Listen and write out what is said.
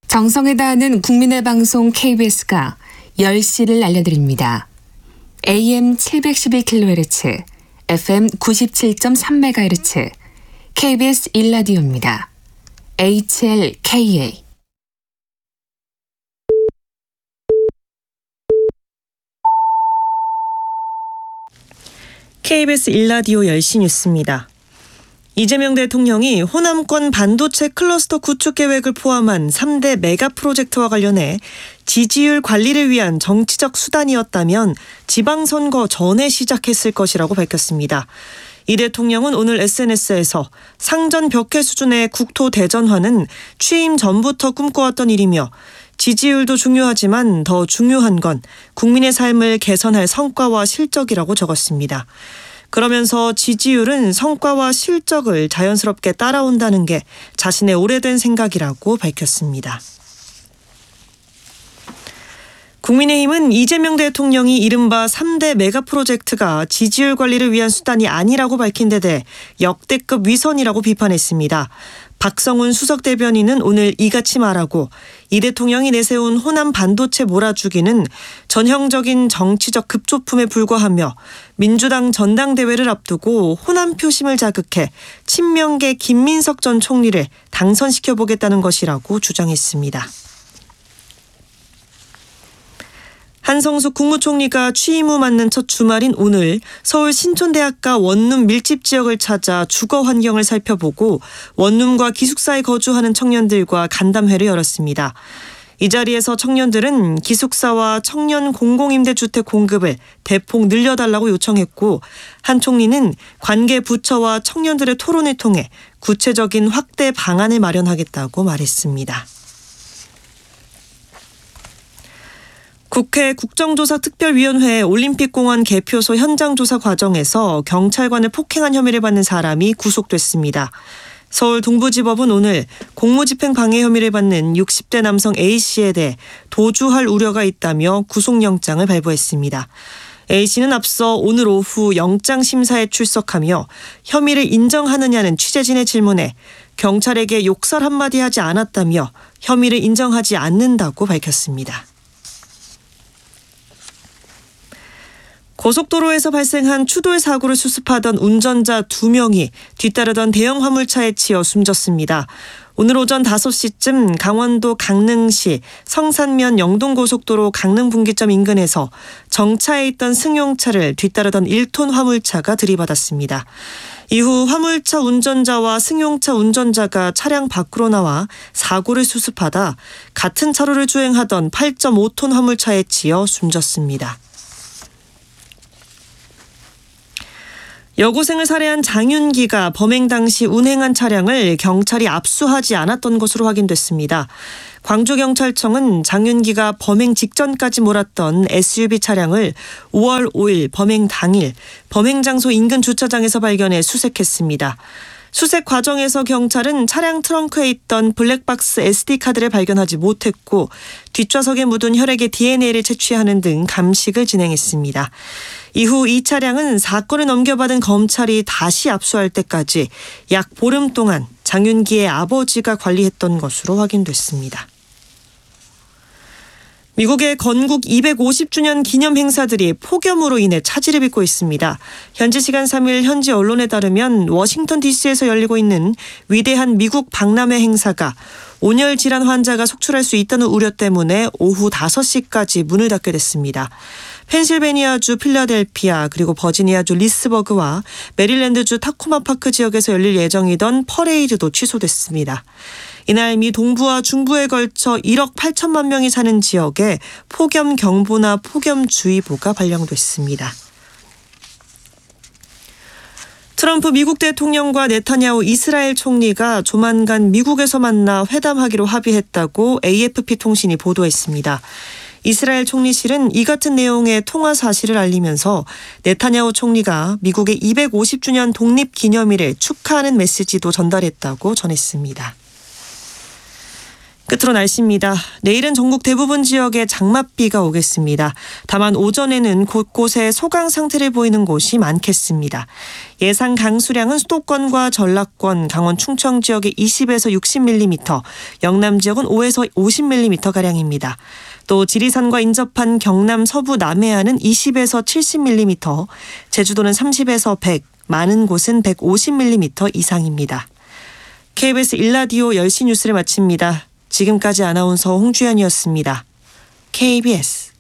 정성을 다하는 국민의 방송 KBS가 10시를 알려드립니다. AM 711kHz, FM 97.3MHz, KBS 1라디오입니다. HLKA. KBS 1라디오 10시 뉴스입니다. 이재명 대통령이 호남권 반도체 클러스터 구축 계획을 포함한 3대 메가 프로젝트와 관련해 지지율 관리를 위한 정치적 수단이었다면 지방선거 전에 시작했을 것이라고 밝혔습니다. 이 대통령은 오늘 SNS에서 상전 벽해 수준의 국토 대전화는 취임 전부터 꿈꿔왔던 일이며 지지율도 중요하지만 더 중요한 건 국민의 삶을 개선할 성과와 실적이라고 적었습니다. 그러면서 지지율은 성과와 실적을 자연스럽게 따라온다는 게 자신의 오래된 생각이라고 밝혔습니다. 국민의힘은 이재명 대통령이 이른바 3대 메가 프로젝트가 지지율 관리를 위한 수단이 아니라고 밝힌 데 대해 역대급 위선이라고 비판했습니다. 박성훈 수석 대변인은 오늘 이같이 말하고 이 대통령이 내세운 호남 반도체 몰아주기는 전형적인 정치적 급조품에 불과하며 민주당 전당대회를 앞두고 호남 표심을 자극해 친명계 김민석 전 총리를 당선시켜보겠다는 것이라고 주장했습니다. 한성숙 국무총리가 취임 후 맞는 첫 주말인 오늘 서울 신촌대학가 원룸 밀집 지역을 찾아 주거 환경을 살펴보고 원룸과 기숙사에 거주하는 청년들과 간담회를 열었습니다. 이 자리에서 청년들은 기숙사와 청년 공공임대주택 공급을 대폭 늘려달라고 요청했고 한 총리는 관계 부처와 청년들의 토론을 통해 구체적인 확대 방안을 마련하겠다고 말했습니다. 국회 국정조사특별위원회 올림픽공원 개표소 현장조사 과정에서 경찰관을 폭행한 혐의를 받는 사람이 구속됐습니다. 서울 동부지법은 오늘 공무집행 방해 혐의를 받는 60대 남성 A씨에 대해 도주할 우려가 있다며 구속영장을 발부했습니다. A씨는 앞서 오늘 오후 영장심사에 출석하며 혐의를 인정하느냐는 취재진의 질문에 경찰에게 욕설 한마디 하지 않았다며 혐의를 인정하지 않는다고 밝혔습니다. 고속도로에서 발생한 추돌 사고를 수습하던 운전자 2명이 뒤따르던 대형 화물차에 치여 숨졌습니다. 오늘 오전 5시쯤 강원도 강릉시 성산면 영동고속도로 강릉분기점 인근에서 정차해 있던 승용차를 뒤따르던 1톤 화물차가 들이받았습니다. 이후 화물차 운전자와 승용차 운전자가 차량 밖으로 나와 사고를 수습하다 같은 차로를 주행하던 8.5톤 화물차에 치여 숨졌습니다. 여고생을 살해한 장윤기가 범행 당시 운행한 차량을 경찰이 압수하지 않았던 것으로 확인됐습니다. 광주경찰청은 장윤기가 범행 직전까지 몰았던 SUV 차량을 5월 5일 범행 당일 범행 장소 인근 주차장에서 발견해 수색했습니다. 수색 과정에서 경찰은 차량 트렁크에 있던 블랙박스 SD카드를 발견하지 못했고 뒷좌석에 묻은 혈액의 DNA를 채취하는 등 감식을 진행했습니다. 이후 이 차량은 사건을 넘겨받은 검찰이 다시 압수할 때까지 약 보름 동안 장윤기의 아버지가 관리했던 것으로 확인됐습니다. 미국의 건국 250주년 기념 행사들이 폭염으로 인해 차질을 빚고 있습니다. 현지 시간 3일 현지 언론에 따르면 워싱턴 DC에서 열리고 있는 위대한 미국 박람회 행사가 온열 질환 환자가 속출할 수 있다는 우려 때문에 오후 5시까지 문을 닫게 됐습니다. 펜실베니아주 필라델피아 그리고 버지니아주 리스버그와 메릴랜드주 타코마파크 지역에서 열릴 예정이던 퍼레이드도 취소됐습니다. 이날 미 동부와 중부에 걸쳐 1억 8천만 명이 사는 지역에 폭염경보나 폭염주의보가 발령됐습니다. 트럼프 미국 대통령과 네타냐후 이스라엘 총리가 조만간 미국에서 만나 회담하기로 합의했다고 AFP 통신이 보도했습니다. 이스라엘 총리실은 이 같은 내용의 통화 사실을 알리면서 네타냐후 총리가 미국의 250주년 독립기념일을 축하하는 메시지도 전달했다고 전했습니다. 끝으로 날씨입니다. 내일은 전국 대부분 지역에 장맛비가 오겠습니다. 다만 오전에는 곳곳에 소강 상태를 보이는 곳이 많겠습니다. 예상 강수량은 수도권과 전라권, 강원 충청 지역에 20에서 60mm, 영남 지역은 5에서 50mm가량입니다. 또 지리산과 인접한 경남 서부 남해안은 20에서 70mm, 제주도는 30에서 100, 많은 곳은 150mm 이상입니다. KBS 1라디오 10시 뉴스를 마칩니다. 지금까지 아나운서 홍주연이었습니다. KBS